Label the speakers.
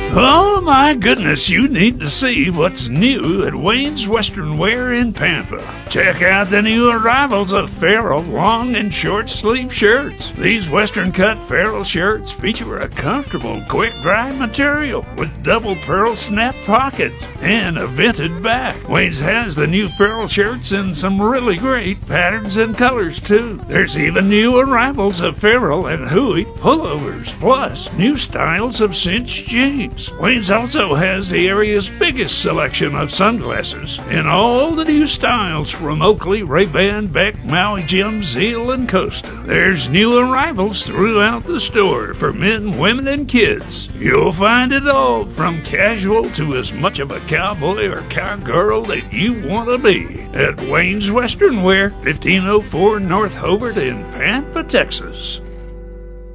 Speaker 1: Oh my goodness, you need to see what's new at Wayne's Western Wear in Pampa. Check out the new arrivals of Farrell long and short sleeve shirts. These Western cut Farrell shirts feature a comfortable quick dry material with double pearl snap pockets and a vented back. Wayne's has the new Farrell shirts in some really great patterns and colors too. There's even new arrivals of Farrell and Huey pullovers, plus new styles of cinched jeans. Wayne's also has the area's biggest selection of sunglasses in all the new styles from Oakley, Ray-Ban, Beck, Maui Jim, Zeal, and Costa. There's new arrivals throughout the store for men, women, and kids. You'll find it all from casual to as much of a cowboy or cowgirl that you want to be at Wayne's Western Wear, 1504 North Hobart in Pampa, Texas.